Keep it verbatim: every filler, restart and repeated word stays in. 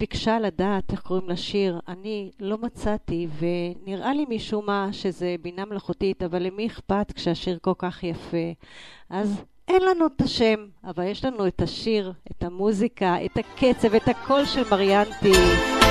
ביקשה לדעת איך קוראים לשיר, אני לא מצאתי, ונראה לי משום מה שזה בינה מלאכותית, אבל למי אכפת כשהשיר כל כך יפה? אז אין לנו את השם, אבל יש לנו את השיר, את המוזיקה, את הקצב, את הקול של מריאנטי.